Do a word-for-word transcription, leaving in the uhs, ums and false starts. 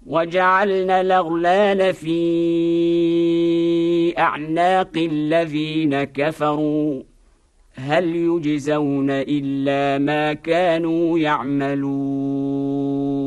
وجعلنا الأغلال في أعناق الذين كفروا هل يجزون إلا ما كانوا يعملون